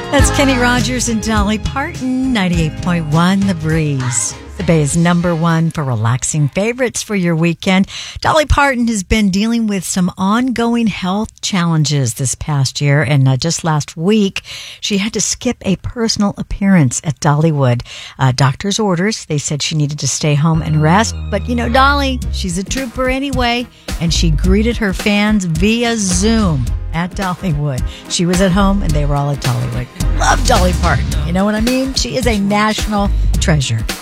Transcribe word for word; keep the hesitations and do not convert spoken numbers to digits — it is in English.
That's Kenny Rogers and Dolly Parton, ninety-eight point one The Breeze. The Bay's number one for relaxing favorites for your weekend. Dolly Parton has been dealing with some ongoing health challenges this past year, and uh, just last week, she had to skip a personal appearance at Dollywood. Uh, doctor's orders, they said she needed to stay home and rest, but you know, Dolly, she's a trooper anyway, and she greeted her fans via Zoom at Dollywood. She was at home, and they were all at Dollywood. Love Dolly Parton, you know what I mean? She is a national treasure.